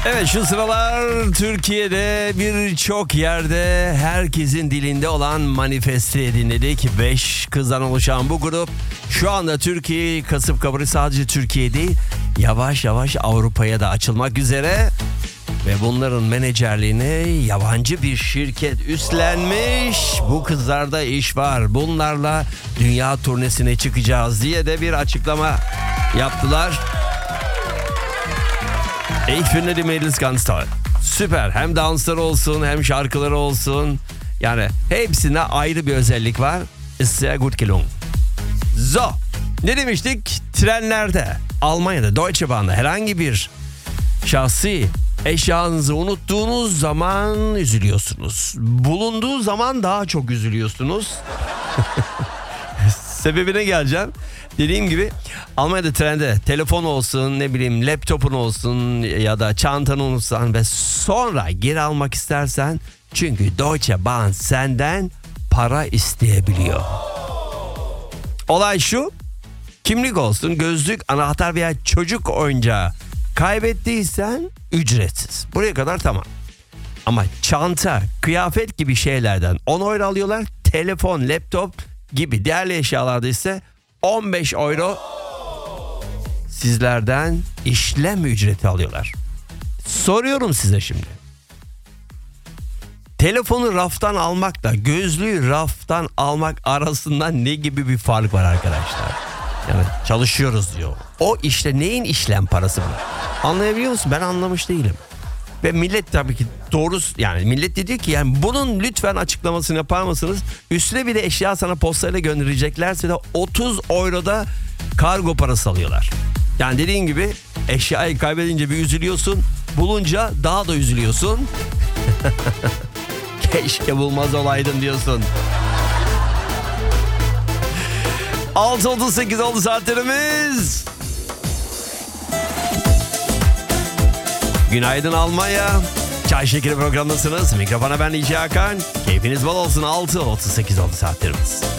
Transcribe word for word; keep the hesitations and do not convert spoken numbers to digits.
Evet, şu sıralar Türkiye'de birçok yerde herkesin dilinde olan Manifeste'yi dinledik. Beş kızdan oluşan bu grup şu anda Türkiye'yi kasıp kavuruyor. Sadece Türkiye değil, yavaş yavaş Avrupa'ya da açılmak üzere. Ve bunların menajerliğini yabancı bir şirket üstlenmiş. Bu kızlarda iş var. Bunlarla dünya turnesine çıkacağız diye de bir açıklama yaptılar. Ich finde die Mädels ganz toll. Süper. Hem dansları olsun hem şarkıları olsun. Yani hepsine ayrı bir özellik var. Ist sehr gut gelungen. So. Ne demiştik? Trenlerde, Almanya'da, Deutsche Bahn'da herhangi bir şahsi eşyanızı unuttuğunuz zaman üzülüyorsunuz. Bulunduğu zaman daha çok üzülüyorsunuz. Sebebine geleceğim. Dediğim gibi Almanya'da trende telefon olsun, ne bileyim laptopun olsun ya da çantanı unutsan ve sonra geri almak istersen, çünkü Deutsche Bahn senden para isteyebiliyor. Olay şu: kimlik olsun, gözlük, anahtar veya çocuk oyuncağı kaybettiysen ücretsiz. Buraya kadar tamam. Ama çanta, kıyafet gibi şeylerden on euro alıyorlar. Telefon, laptop gibi değerli eşyalarda ise on beş euro sizlerden işlem ücreti alıyorlar. Soruyorum size şimdi. Telefonu raftan almakla gözlüğü raftan almak arasında ne gibi bir fark var arkadaşlar? Yani çalışıyoruz diyor. O işte neyin işlem parası bu? Anlayabiliyor musun? Ben anlamış değilim. Ve millet tabii ki doğru, yani millet de diyor ki yani bunun lütfen açıklamasını yapar mısınız? Üstüne bir de eşya sana postayla göndereceklerse de otuz euroda kargo parası alıyorlar. Yani dediğin gibi eşyayı kaybedince bir üzülüyorsun, bulunca daha da üzülüyorsun. Keşke bulmaz olaydın diyorsun. altı otuz sekiz oldu saatlerimiz. Günaydın Almanya. Çay Şekeri programındasınız. Mikrofona ben D J Hakan. Keyfiniz bol olsun. altı otuz sekiz oldu saatlerimiz.